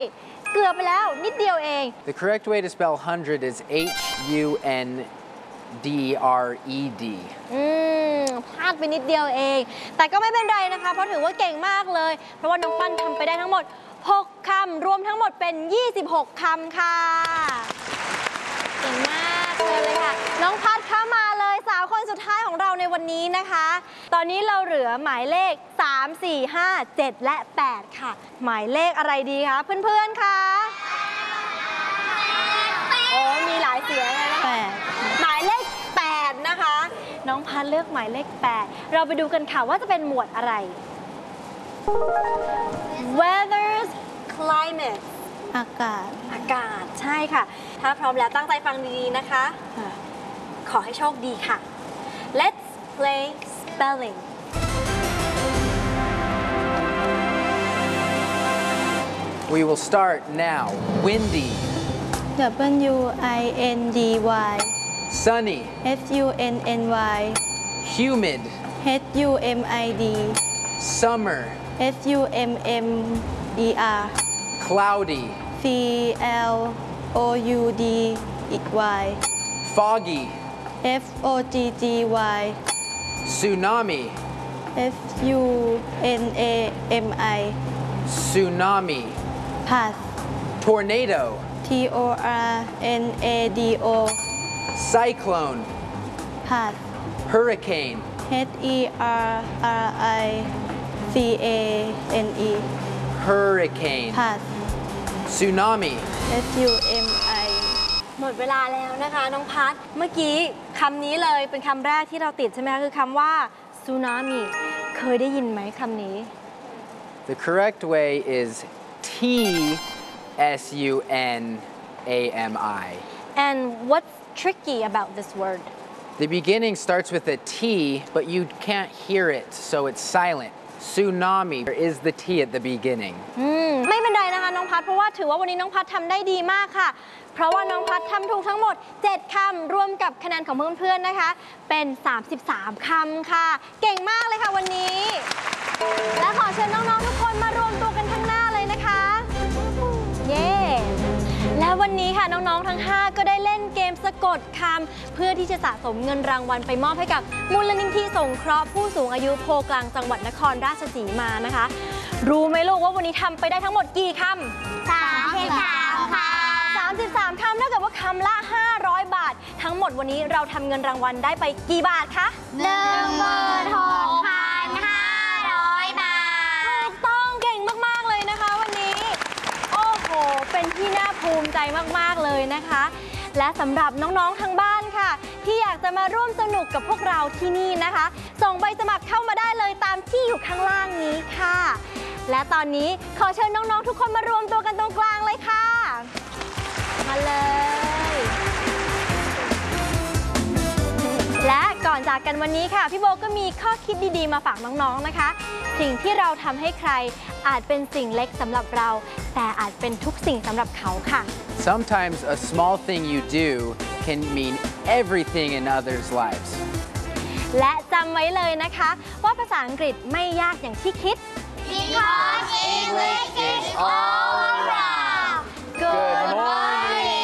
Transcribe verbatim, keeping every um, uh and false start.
เกือบไปแล้วนิดเดียวเอง The correct way to spell hundred is H U N D R E D อืมพลาดไปนิดเดียวเองแต่ก็ไม่เป็นไรนะคะเพราะถือว่าเก่งมากเลยเพราะว่าน้องปั้นทำไปได้ทั้งหมดหกคำรวมทั้งหมดเป็นยี่สิบหกคำค่ะเก่งมากเลยค่ะน้องพัดเข้ามาเลยสาวคนสุดท้ายของเราในวันนี้นะคะตอนนี้เราเหลือหมายเลขสาม สี่ ห้า เจ็ดและแปดค่ะหมายเลขอะไรดีคะเพื่อนๆคะโอ้มีหลายเสียงเลยนะแปดหมายเลขแปดนะคะน้องพัดเลือกหมายเลขแปดเราไปดูกันค่ะว่าจะเป็นหมวดอะไร Weather's climate อากาศอากาศใช่ค่ะถ้าพร้อมแล้วตั้งใจฟังดีๆนะคะขอให้โชคดีค่ะ Let's play spelling We will start now. Windy. W I N D Y Sunny. F U N N Y Humid. H U M I D Summer. F U M M E R Cloudy. C L O U D Y Foggy. F O G G Y Tsunami. F U N A M I Tsunami. Pass Tornado. T O R N A D O Cyclone. Pass Hurricane. H E R R I C A N E Hurricane. Pass Tsunami. S U M I หมดเวลาแล้วนะคะน้องพัดเมื่อกี้คำนี้เลยเป็นคำแรกที่เราติดใช่ไหมคะคือคำว่า tsunami เคยได้ยินไหมคำนี้ The correct way is T S U N A M I. and what's tricky about this word The beginning starts with a T, but you can't hear it, so it's silent. Tsunami. There is the T at the beginning. อืมไม่เป็นไรนะคะน้องพัดเพราะว่าถือว่าวันนี้น้องพัดทำได้ดีมากค่ะเพราะว่าน้องพัดทำถูกทั้งหมดเจ็ดคำรวมกับคะแนนของเพื่อนๆนะคะเป็นสามสิบสามคำค่ะเก่งมากเลยค่ะวันนี้และขอเชิญน้องๆทุกคนมารวมตัวกันข้างหน้าเลยนะคะเย้และวันนี้ค่ะน้องๆทั้งห้าก็ได้เล่นเกมสะกดคำเพื่อที่จะสะสมเงินรางวัลไปมอบให้กับมูลนิธิสงเคราะห์ผู้สูงอายุโพกลางจังหวัดนครราชสีมานะคะรู้ไหมลูกว่าวันนี้ทำไปได้ทั้งหมดกี่คำสามสิบสามค่ะสามสิบสามคำเท่ากับว่าคำละห้าร้อยบาททั้งหมดวันนี้เราทำเงินรางวัลได้ไปกี่บาทคะหนึ่งหมื่นหกพันห้าร้อยบาทถูกต้องเก่งมากๆเลยนะคะวันนี้โอ้โหเป็นที่น่าภูมิใจมากๆเลยนะคะและสำหรับน้องๆทางบ้านค่ะที่อยากจะมาร่วมสนุกกับพวกเราที่นี่นะคะส่งใบสมัครเข้ามาได้เลยตามที่อยู่ข้างล่างนี้ค่ะและตอนนี้ขอเชิญน้องๆทุกคนมารวมตัวกันตรงกลางเลยค่ะมาเลยและก่อนจากกันวันนี้ค่ะพี่โบก็มีข้อคิดดีๆมาฝากน้องๆนะคะสิ่งที่เราทำให้ใครอาจเป็นสิ่งเล็กสำหรับเราแต่อาจเป็นทุกสิ่งสำหรับเขาค่ะ Sometimes a small thing you do can mean everything in others' lives. และจำไว้เลยนะคะว่าภาษาอังกฤษไม่ยากอย่างที่คิด Because English is all around. Good morning